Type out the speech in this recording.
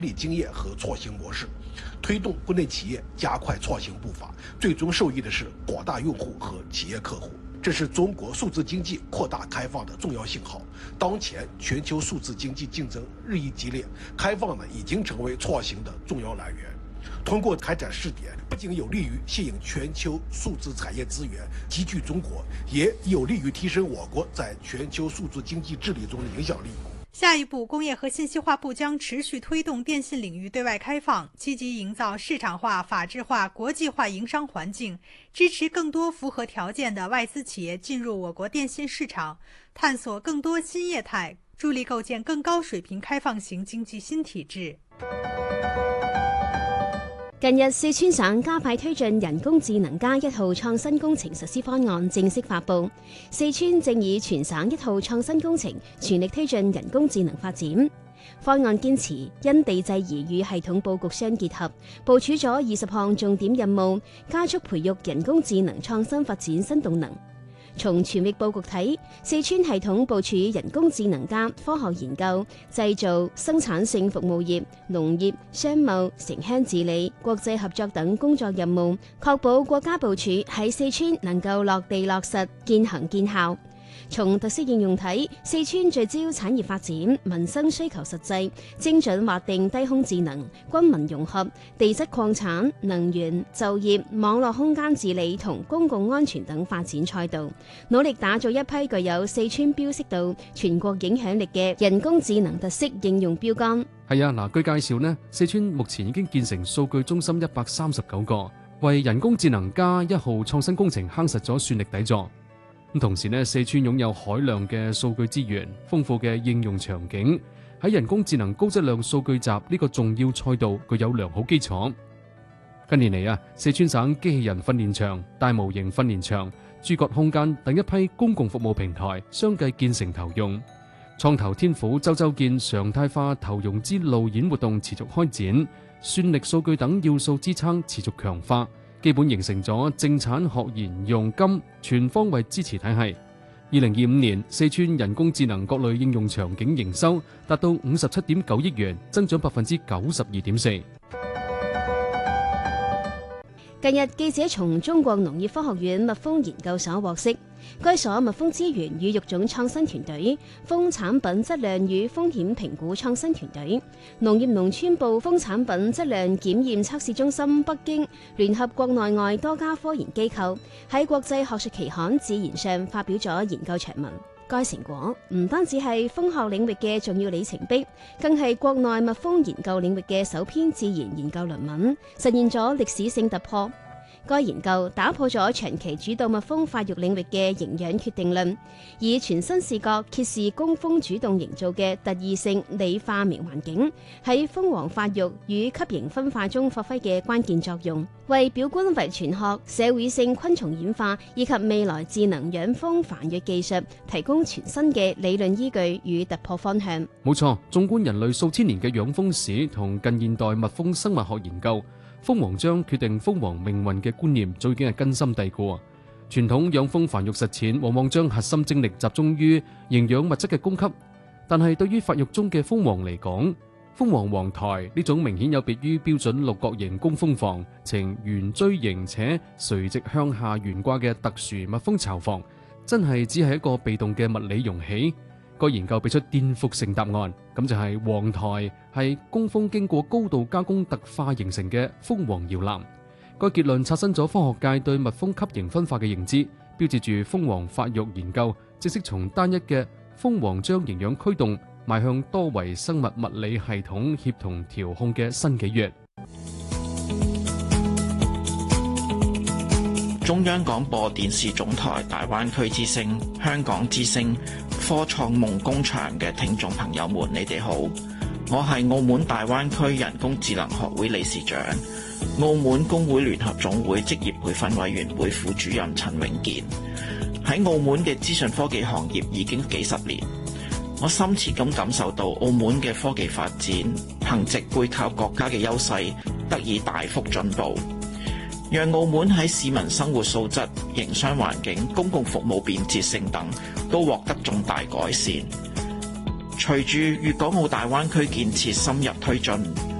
理经验和创新模式，推动国内企业加快创新步伐，最终受益的是广大用户和企业客户。这是中国数字经济扩大开放的重要信号。当前全球数字经济竞争日益激烈，开放呢已经成为创新的重要来源。通过开展试点，不仅有利于吸引全球数字产业资源集聚中国，也有利于提升我国在全球数字经济治理中的影响力。 下一步，工业和信息化部将持续推动电信领域对外开放，积极营造市场化、法治化、国际化营商环境，支持更多符合条件的外资企业进入我国电信市场，探索更多新业态，助力构建更高水平开放型经济新体制。 近日，四川省加快推進人工智能加1號創新工程實施方案正式發布。四川正以全省1號創新工程全力推進人工智能發展。方案堅持因地制宜與系統佈局相結合，部署咗20項重點任務，加速培育人工智能創新發展新動能。從全域佈局睇，四川系統部署人工智能加科學研究、製造、生產性服務業、農業、商務、城鄉治理、國際合作等工作任務，確保國家部署喺四川能夠落地落實、見行見效。從特色應用睇，四川聚焦產業發展、民生需求實際，精準劃定低空智能、軍民融合、地質礦產、能源、就業、網絡空間治理同公共安全等發展賽道，努力打造一批具有四川標識度、全國影響力嘅人工智能特色應用標杆。 係啊，據介紹呢，四川目前已經建成數據中心139個，為人工智能加1號創新工程夯實咗算力底座。同時呢，四川擁有海量嘅數據資源、豐富嘅應用場景，喺人工智能高質量數據集呢個重要賽道具有良好基礎。近年嚟四川省機器人訓練場、大模型訓練場、諸葛空間等一批公共服務平台相繼建成投用。創投天府周見常態化投融資路演活動持續開展，算力數據等要素支撐持續強化，基本形成咗政產學研用金全方位支持體系。2025年，四川人工智能各類應用場景營收達到57.9億元，增長92.4%。 近日，記者從中國農業科學院蜜蜂研究所獲悉，該所蜜蜂資源與育種創新團隊、蜂產品質量與風險評估創新團隊、農業農村部蜂產品質量檢驗測試中心北京聯合國內外多家科研機構喺國際學術期刊《自然》上發表咗研究長文。該成果唔單止係蜂學領域嘅重要里程碑，更係國內蜜蜂研究領域嘅首篇自然研究論文，實現咗歷史性突破。該研究打破咗長期主導蜜蜂發育領域嘅營養決定論，以全新視角揭示工蜂主動營造嘅特異性理化苗環境喺蜂王發育與級型分化中發揮嘅關鍵作用，為表觀遺傳學、社會性昆蟲演化以及未來智能養蜂繁育技術提供全新嘅理論依據與突破方向。 冇錯，縱觀人類數千年嘅養蜂史同近現代蜜蜂生物學研究，蜂王將決定蜂王命運嘅觀念早已經係根深蒂固。傳統養蜂繁育實踐往往將核心精力集中於營養物質嘅供給，但係對於發育中嘅蜂王嚟講，蜂王王台呢種明顯有別於標準六角形工蜂房，呈圓錐形且垂直向下懸掛嘅特殊蜜蜂巢房，真係只係一個被動嘅物理容器。個研究俾出顛覆性答案，咁就係王台係工蜂經過高度加工特化形成嘅蜂王搖籃。個結論刷新咗科學界對蜜蜂級型分化嘅認知，標誌住蜂王發育研究正式從單一嘅蜂王將營養驅動，邁向多維生物物理系統協同調控嘅新紀元。 中央廣播電視總台大灣區之聲、香港之聲、科創夢工場嘅聽眾朋友們，你哋好，我係澳門大灣區人工智能學會理事長、澳門工會聯合總會職業培訓委員會副主任陳永健。喺澳門嘅資訊科技行業已經幾十年，我深切咁感受到澳門嘅科技發展，憑藉背靠國家嘅優勢，得以大幅進步，讓澳門喺市民生活素質、營商環境、公共服務便捷性等都獲得重大改善。 隨住粵港澳大灣區建設深入推進，